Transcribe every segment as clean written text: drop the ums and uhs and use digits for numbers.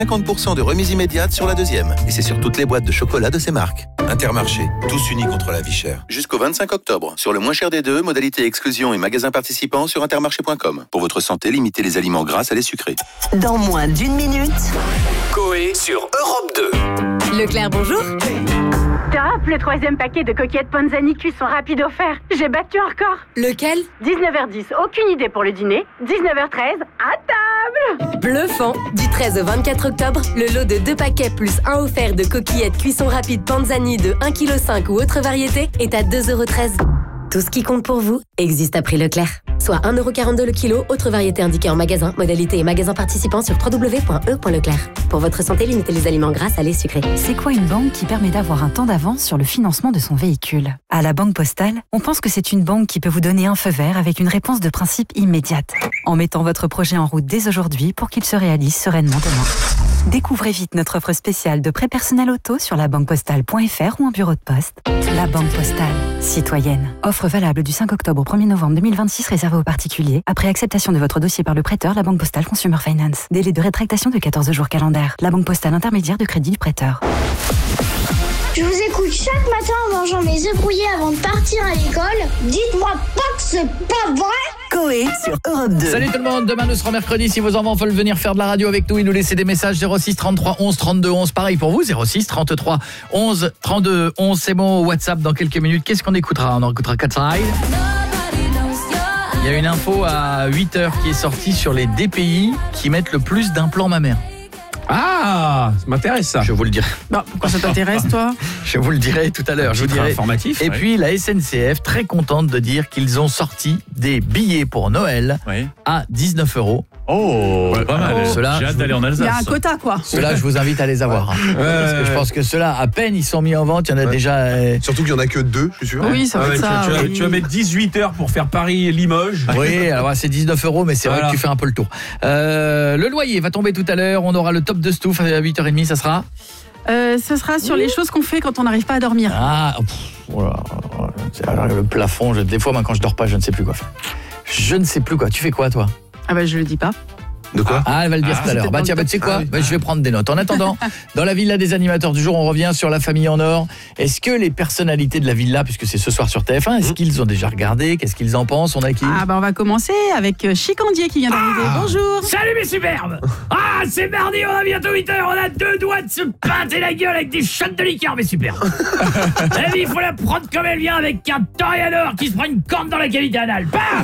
50% de remise immédiate sur la deuxième. Et c'est sur toutes les boîtes de chocolat de ces marques. Intermarché, tous unis contre la vie chère. Jusqu'au 25 octobre. Sur le moins cher des deux, modalité exclusion et magasins participants sur intermarché.com. Pour votre santé, limitez les aliments gras à les sucrés. Dans moins d'une minute, Coé sur Europe 2. Leclerc, bonjour. Top, le 3e paquet de coquillettes Panzani cuisson rapide offert. J'ai battu un record. Lequel? 19h10, aucune idée pour le dîner. 19h13, à table. Bluffant. Du 13 au 24 octobre, le lot de 2 paquets plus 1 offert de coquillettes cuisson rapide Panzani de 1,5 kg ou autre variété est à 2,13 €. Tout ce qui compte pour vous existe à prix Leclerc. Soit 1,42 € le kilo, autre variété indiquée en magasin, modalité et magasin participant sur www.e.leclerc. Pour votre santé, limitez les aliments gras, salés, sucrés. C'est quoi une banque qui permet d'avoir un temps d'avance sur le financement de son véhicule? À la Banque Postale, on pense que c'est une banque qui peut vous donner un feu vert avec une réponse de principe immédiate, en mettant votre projet en route dès aujourd'hui pour qu'il se réalise sereinement demain. Découvrez vite notre offre spéciale de prêt personnel auto sur labanquepostale.fr ou en bureau de poste. La Banque Postale, citoyenne. Offre valable du 5 octobre au 1er novembre 2026, réservée aux particuliers. Après acceptation de votre dossier par le prêteur, la Banque Postale Consumer Finance. Délai de rétractation de 14 jours calendaires. La Banque Postale intermédiaire de crédit du prêteur. Je vous écoute chaque matin en mangeant mes œufs brouillés avant de partir à l'école. Dites-moi pas que c'est pas vrai. Coé sur Europe 2. Salut tout le monde, demain nous serons mercredi. Si vos enfants veulent venir faire de la radio avec nous, ils nous laissent des messages 06 33 11 32 11. Pareil pour vous, 06 33 11 32 11. C'est bon, WhatsApp dans quelques minutes. Qu'est-ce qu'on écoutera? On en écoutera Cat Side. Il y a une info à 8h qui est sortie sur les DPI qui mettent le plus d'implants mammaires. Ah, ça m'intéresse ça. Je vous le dirai. Bon, pourquoi ça t'intéresse, toi? Je vous le dirai tout à l'heure. Je vous dirai. Informatif. Et puis la SNCF, très contente de dire qu'ils ont sorti des billets pour Noël à 19 €. Oh, pas mal. Cela, j'ai hâte d'aller en Alsace. Il y a un quota, quoi. Ceux-là, je vous invite à les avoir. Parce que je pense que ceux-là, à peine ils sont mis en vente, il y en a déjà... Surtout qu'il n'y en a que 2, je suis sûr. Oui, ça va être ça. Tu vas mettre 18 heures pour faire Paris-Limoges. Oui, alors c'est 19 €, mais c'est vrai que tu fais un peu le tour. Le loyer va tomber tout à l'heure. On aura le top de Stouff à 8h30, ça sera Ce sera sur les choses qu'on fait quand on n'arrive pas à dormir. Ah, alors, le plafond, des fois, moi, quand je dors pas, je ne sais plus quoi faire. Je ne sais plus quoi. Tu fais quoi, toi? Ah bah je le dis pas. De quoi? Ah, elle va le dire tout à l'heure. Bah tiens, tu sais quoi? Je vais prendre des notes. En attendant, dans la villa des animateurs du jour, on revient sur la famille en or. Est-ce que les personnalités de la villa, puisque c'est ce soir sur TF1, est-ce qu'ils ont déjà regardé? Qu'est-ce qu'ils en pensent? On a qui? Ah bah on va commencer avec Chicandier qui vient d'arriver. Bonjour. Salut mes superbes. Ah, c'est mardi, on a bientôt 8h, on a 2 doigts de se peinter la gueule avec des shots de liqueur, mes superbes. La vie, il faut la prendre comme elle vient, avec un toréador qui se prend une corne dans la cavité anale. Paf.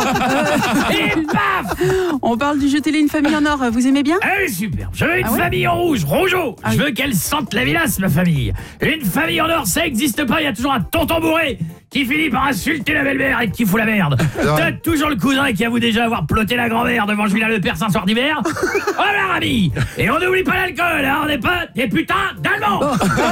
Et paf. On parle du jeu télé Une famille en or, vous aimez bien? Elle est superbe. Je veux une famille en rouge, rougeau. Je veux qu'elle sente la villasse, ma famille. Une famille en or, ça existe pas, il y a toujours un tonton bourré qui finit par insulter la belle-mère et qui fout la merde. T'as toujours le cousin qui avoue déjà avoir ploté la grand-mère devant Julien Lepers un soir d'hiver. Oh la Rami. Et on n'oublie pas l'alcool, hein, on n'est pas des putains d'Allemands.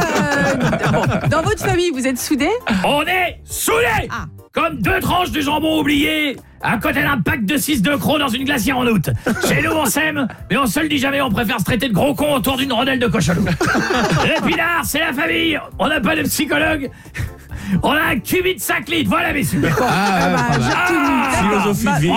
Dans votre famille, vous êtes soudés? On est soudés. Comme 2 tranches de jambon oubliées à côté d'un pack de 6 de crocs dans une glacière en août. Chez nous, on s'aime, mais on se le dit jamais, on préfère se traiter de gros cons autour d'une rondelle de cochonneau. Le pinard, c'est la famille. On n'a pas de psychologue. On a un cubit de 5 litres. Voilà, messieurs. Philosophie de vie.